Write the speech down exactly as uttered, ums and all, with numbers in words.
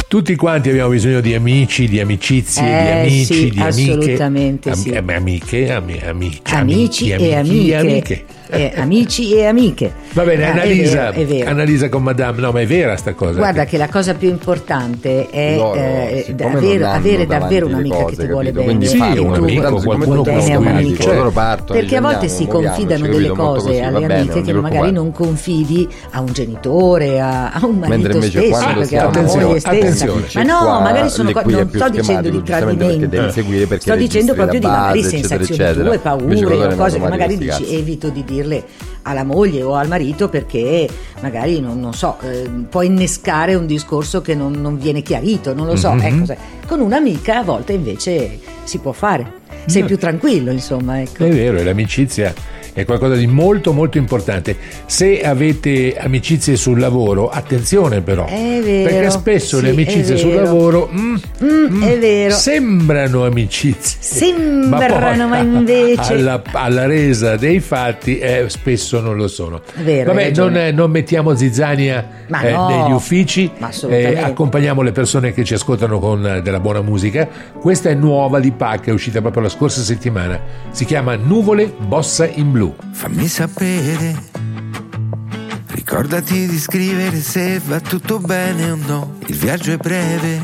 Tutti quanti abbiamo bisogno di amici, di amicizie, Eh, di amici, sì, di amiche. assolutamente sì. Am- amiche, ami- amici, Amici amici, e amiche, amiche. Eh, amici e amiche. Va bene, Ah, è Annalisa, vero, è vero. Annalisa con Madame, no, ma è vera sta cosa. Guarda che- che la cosa più importante è Loro, eh, siccome avere, non hanno avere davanti davvero le un'amica cose, che ti vuole capito? bene. Quindi Sì, fanno, un capito? amico, Tanto siccome qualcuno tu bene sei a un un amico. amico, loro partono, Perché a dicono, volte si andiamo, confidano muoviamoci, delle capito? Molto cose così, alle va bene, amiche non che ti magari preoccupare. non confidi a un genitore, a, a un marito Mentre invece stesso, quando perché a una stiamo- moglie stessa. attenzione, Ma no, qua magari sono le co- cui è non più sto dicendo schematico, di giustamente tradimento. perché devi seguire, perché sto dicendo registri proprio la di magari base, eccetera, sensazioni eccetera. tue, Invece paure loro o hanno cose che automatico magari sti dici cazzi. evito di dirle alla moglie o al marito perché magari non, non so, eh, può innescare un discorso che non, non viene chiarito, non lo so. Mhm. Ecco, se- con un'amica a volte invece si può fare, sei Mm. più tranquillo, insomma, ecco. È vero, e l'amicizia è qualcosa di molto molto importante. Se avete amicizie sul lavoro, attenzione però, È vero, perché spesso sì, le amicizie è sul vero. lavoro mm, Mm, è vero. sembrano amicizie, Sembrano, ma, ma poi invece- alla, alla resa dei fatti eh, spesso non lo sono. È vero, hai Vabbè, non, ragione. eh, non mettiamo zizzania Ma eh, no, negli uffici, ma assolutamente. accompagniamo le persone che ci ascoltano con eh, della buona musica. Questa è nuova di Pac, è uscita proprio la scorsa settimana, si chiama Nuvole Bossa in Blu. Fammi sapere, ricordati di scrivere se va tutto bene o no, il viaggio è breve.